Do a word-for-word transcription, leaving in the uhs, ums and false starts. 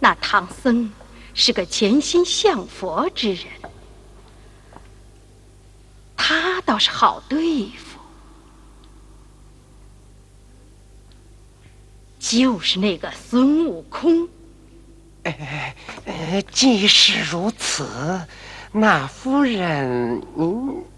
那唐僧是个潜心向佛之人，他倒是好对付。就是那个孙悟空。 呃，呃，既是如此，那夫人您